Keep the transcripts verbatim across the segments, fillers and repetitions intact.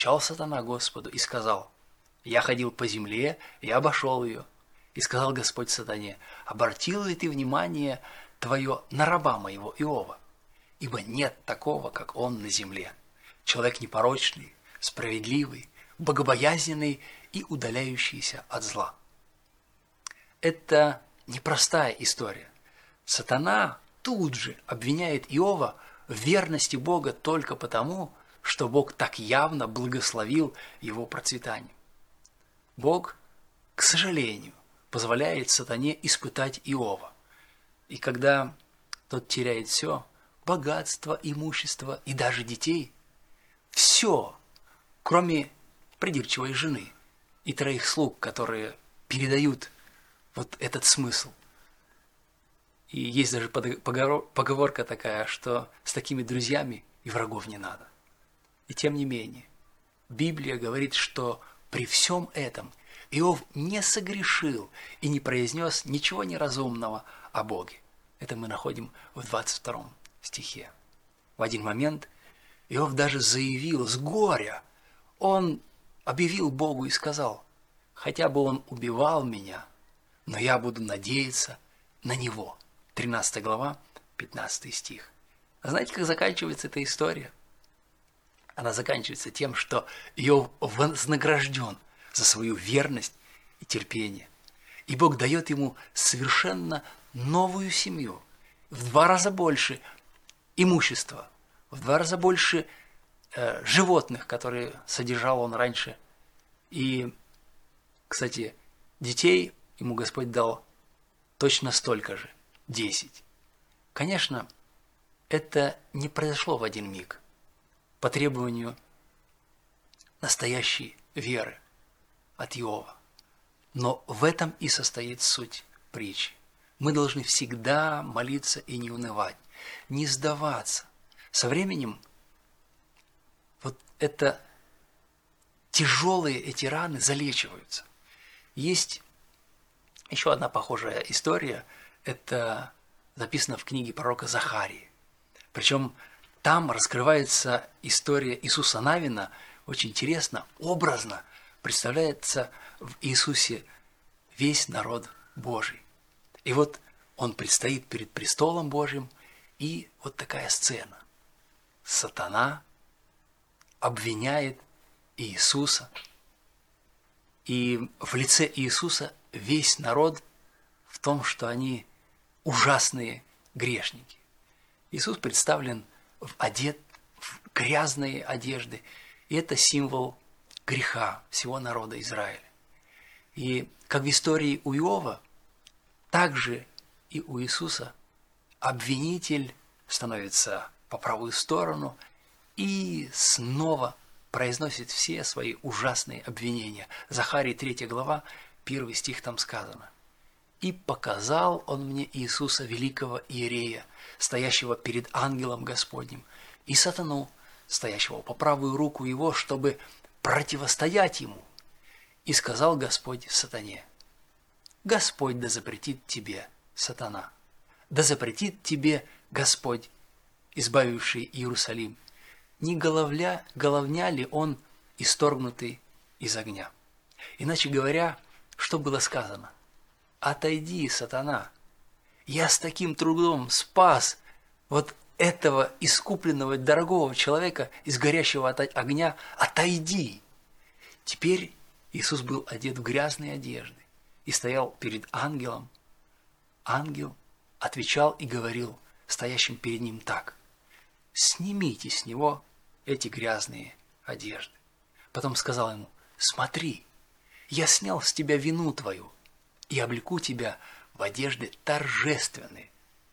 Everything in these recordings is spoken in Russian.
Чал сатана Господу и сказал: «Я ходил по земле, я обошел ее». И сказал Господь сатане: «Обратил ли ты внимание твое на раба моего Иова? Ибо нет такого, как он на земле. Человек непорочный, справедливый, богобоязненный и удаляющийся от зла». Это непростая история. Сатана тут же обвиняет Иова в верности Бога только потому, что Бог так явно благословил его процветание. Бог, к сожалению, позволяет сатане испытать Иова. И когда тот теряет все, богатство, имущество и даже детей, все, кроме придирчивой жены и троих слуг, которые передают вот этот смысл. И есть даже поговорка такая, что с такими друзьями и врагов не надо. И тем не менее, Библия говорит, что при всем этом Иов не согрешил и не произнес ничего неразумного о Боге. Это мы находим в двадцать втором стихе. В один момент Иов даже заявил с горя, он объявил Богу и сказал: «Хотя бы он убивал меня, но я буду надеяться на него». тринадцатая глава, пятнадцатый стих. А знаете, как заканчивается эта история? Она заканчивается тем, что Иов вознагражден за свою верность и терпение. И Бог дает ему совершенно новую семью, в два раза больше имущества, в два раза больше э, животных, которые содержал он раньше. И, кстати, детей ему Господь дал точно столько же, десять. Конечно, это не произошло в один миг, по требованию настоящей веры от Иова. Но в этом и состоит суть притчи. Мы должны всегда молиться и не унывать, не сдаваться. Со временем вот это тяжелые эти раны залечиваются. Есть еще одна похожая история, это записано в книге пророка Захарии. Причем там раскрывается история Иисуса Навина, очень интересно, образно представляется в Иисусе весь народ Божий. И вот он предстоит перед престолом Божьим, и вот такая сцена. Сатана обвиняет Иисуса, и в лице Иисуса весь народ в том, что они ужасные грешники. Иисус представлен в одет в грязные одежды, и это символ греха всего народа Израиля. И как в истории у Иова, так же и у Иисуса обвинитель становится по правую сторону и снова произносит все свои ужасные обвинения. Захарии третья глава, первый стих там сказано: «И показал он мне Иисуса, великого иерея, стоящего перед ангелом Господним, и сатану, стоящего по правую руку его, чтобы противостоять ему. И сказал Господь сатане: Господь да запретит тебе, сатана, да запретит тебе Господь, избавивший Иерусалим, не головля, головня ли он исторгнутый из огня». Иначе говоря, что было сказано? «Отойди, сатана, я с таким трудом спас вот этого искупленного дорогого человека из горящего огня, отойди». Теперь Иисус был одет в грязные одежды и стоял перед ангелом. Ангел отвечал и говорил стоящим перед ним так: «Снимите с него эти грязные одежды». Потом сказал ему: «Смотри, я снял с тебя вину твою и облеку тебя в одежды торжественные».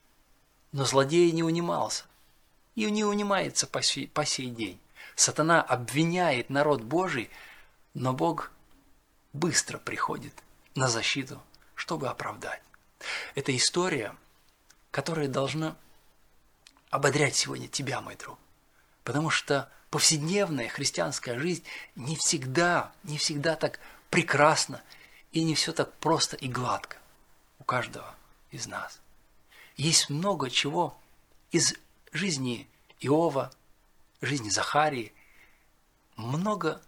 Но злодей не унимался и не унимается по сей, по сей день. Сатана обвиняет народ Божий, но Бог быстро приходит на защиту, чтобы оправдать. Это история, которая должна ободрять сегодня тебя, мой друг. Потому что повседневная христианская жизнь не всегда, не всегда так прекрасна и не все так просто и гладко у каждого из нас. Есть много чего из жизни Иова, жизни Захарии много